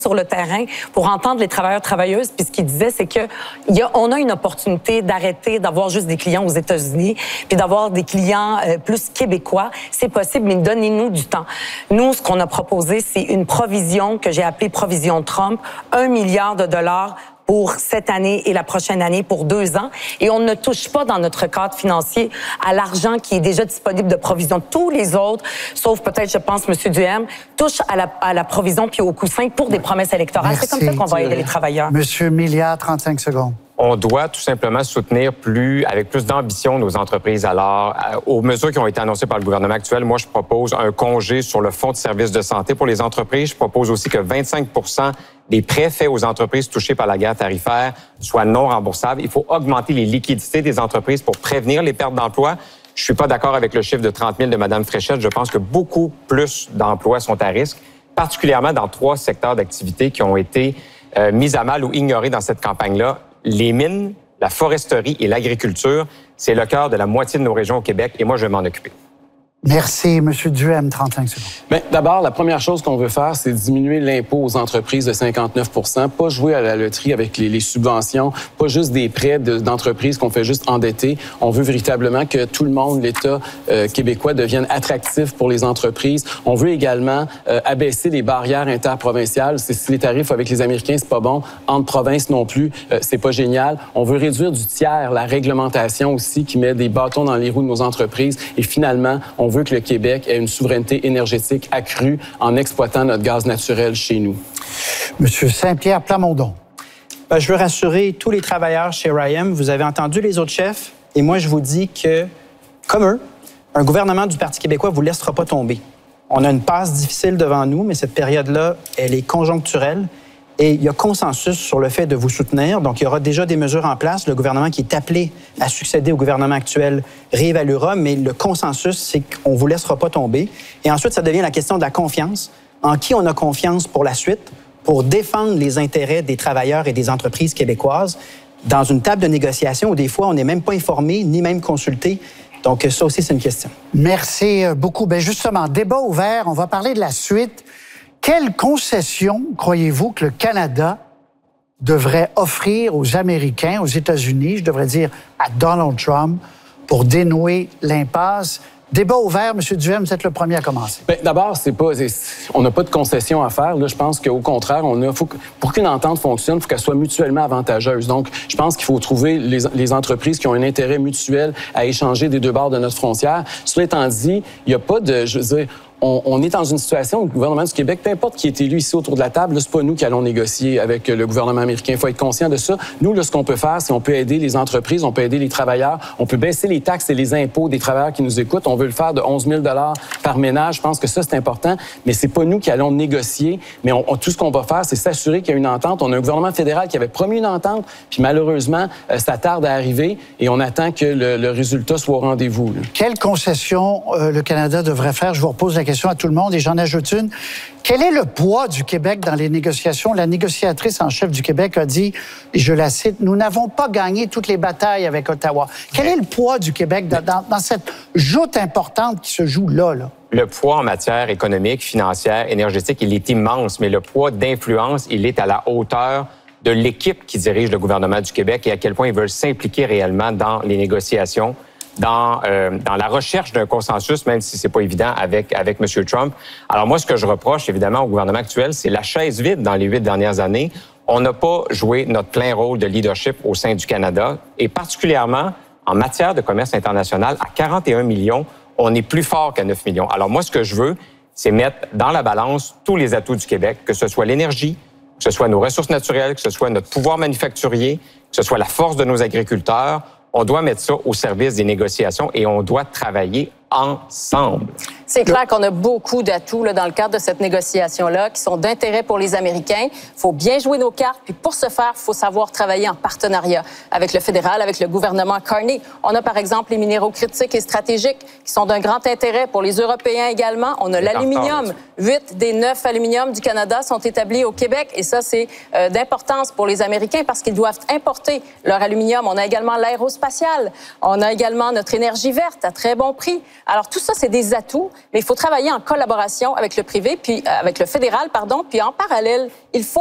sur le terrain pour entendre les travailleurs travailleuses. Puis ce qu'il disait, c'est que on a une opportunité d'arrêter d'avoir juste des clients aux États-Unis, puis d'avoir des clients plus québécois. C'est possible, mais donnez-nous du temps. Nous, ce qu'on a proposé, c'est une provision que j'ai appelée provision Trump, 1 milliard de dollars pour cette année et la prochaine année pour 2 ans. Et on ne touche pas dans notre cadre financier à l'argent qui est déjà disponible de provision. Tous les autres, sauf peut-être, je pense, M. Duhem, touchent à la provision puis au coussin pour des promesses électorales. C'est comme ça qu'on va aider les travailleurs. Monsieur Milliard, 35 secondes. On doit tout simplement soutenir avec plus d'ambition nos entreprises. Alors, aux mesures qui ont été annoncées par le gouvernement actuel, moi, je propose un congé sur le fonds de services de santé pour les entreprises. Je propose aussi que 25 des prêts faits aux entreprises touchées par la guerre tarifaire soient non remboursables. Il faut augmenter les liquidités des entreprises pour prévenir les pertes d'emplois. Je suis pas d'accord avec le chiffre de 30 000 de Mme Fréchette. Je pense que beaucoup plus d'emplois sont à risque, particulièrement dans 3 secteurs d'activité qui ont été mis à mal ou ignorés dans cette campagne-là. Les mines, la foresterie et l'agriculture, c'est le cœur de la moitié de nos régions au Québec et moi, je vais m'en occuper. Merci. M. Duhem, 35 secondes. Bien, d'abord, la première chose qu'on veut faire, c'est diminuer l'impôt aux entreprises de 59 %, pas jouer à la loterie avec les subventions, pas juste des prêts d'entreprises qu'on fait juste endetter. On veut véritablement que tout le monde, l'État québécois, devienne attractif pour les entreprises. On veut également abaisser les barrières interprovinciales. Si les tarifs avec les Américains, c'est pas bon, entre provinces non plus, c'est pas génial. On veut réduire du tiers la réglementation aussi qui met des bâtons dans les roues de nos entreprises. Et finalement, on veut que le Québec ait une souveraineté énergétique accrue en exploitant notre gaz naturel chez nous. Monsieur Saint-Pierre Plamondon. Je veux rassurer tous les travailleurs chez RYAM. Vous avez entendu les autres chefs et moi, je vous dis que, comme eux, un gouvernement du Parti québécois ne vous laissera pas tomber. On a une passe difficile devant nous, mais cette période-là, elle est conjoncturelle. Et il y a consensus sur le fait de vous soutenir. Donc, il y aura déjà des mesures en place. Le gouvernement qui est appelé à succéder au gouvernement actuel réévaluera, mais le consensus, c'est qu'on ne vous laissera pas tomber. Et ensuite, ça devient la question de la confiance. En qui on a confiance pour la suite, pour défendre les intérêts des travailleurs et des entreprises québécoises dans une table de négociation où des fois, on n'est même pas informé, ni même consulté. Donc, ça aussi, c'est une question. Merci beaucoup. Bien, justement, débat ouvert. On va parler de la suite. Quelle concession croyez-vous que le Canada devrait offrir aux Américains, aux États-Unis, je devrais dire à Donald Trump, pour dénouer l'impasse? Débat ouvert, M. Duhem, vous êtes le premier à commencer. Bien, d'abord, on n'a pas de concession à faire. Là, je pense qu'au contraire, pour qu'une entente fonctionne, il faut qu'elle soit mutuellement avantageuse. Donc, je pense qu'il faut trouver les entreprises qui ont un intérêt mutuel à échanger des 2 bords de notre frontière. Cela étant dit, il n'y a pas de, je veux dire, on est dans une situation où le gouvernement du Québec, peu importe qui est élu ici autour de la table, c'est pas nous qui allons négocier avec le gouvernement américain. Il faut être conscient de ça. Nous, là, ce qu'on peut faire, c'est on peut aider les entreprises, on peut aider les travailleurs, on peut baisser les taxes et les impôts des travailleurs qui nous écoutent. On veut le faire de 11 000 $ par ménage. Je pense que ça, c'est important. Mais c'est pas nous qui allons négocier. Mais tout ce qu'on va faire, c'est s'assurer qu'il y a une entente. On a un gouvernement fédéral qui avait promis une entente, puis malheureusement, ça tarde à arriver et on attend que le résultat soit au rendez-vous. Quelle concession le Canada devrait faire? Je vous repose la question à tout le monde et j'en ajoute une. Quel est le poids du Québec dans les négociations? La négociatrice en chef du Québec a dit, et je la cite, « Nous n'avons pas gagné toutes les batailles avec Ottawa. » Quel est le poids du Québec dans cette joute importante qui se joue là? Le poids en matière économique, financière, énergétique, il est immense, mais le poids d'influence, il est à la hauteur de l'équipe qui dirige le gouvernement du Québec et à quel point ils veulent s'impliquer réellement dans les négociations, dans la recherche d'un consensus, même si c'est pas évident avec M. Trump. Alors moi, ce que je reproche évidemment au gouvernement actuel, c'est la chaise vide dans les 8 dernières années. On n'a pas joué notre plein rôle de leadership au sein du Canada et particulièrement en matière de commerce international, à 41 millions, on est plus fort qu'à 9 millions. Alors moi, ce que je veux, c'est mettre dans la balance tous les atouts du Québec, que ce soit l'énergie, que ce soit nos ressources naturelles, que ce soit notre pouvoir manufacturier, que ce soit la force de nos agriculteurs. On doit mettre ça au service des négociations et on doit travailler ensemble. C'est clair qu'on a beaucoup d'atouts dans le cadre de cette négociation-là qui sont d'intérêt pour les Américains. Il faut bien jouer nos cartes, puis pour ce faire, il faut savoir travailler en partenariat avec le fédéral, avec le gouvernement Carney. On a par exemple les minéraux critiques et stratégiques qui sont d'un grand intérêt pour les Européens également. On a l'aluminium. 8 des 9 aluminiums du Canada sont établis au Québec et ça, c'est d'importance pour les Américains parce qu'ils doivent importer leur aluminium. On a également l'aérospatial. On a également notre énergie verte à très bon prix. Alors, tout ça, c'est des atouts, mais il faut travailler en collaboration avec le privé, puis avec le fédéral, pardon, puis en parallèle, il faut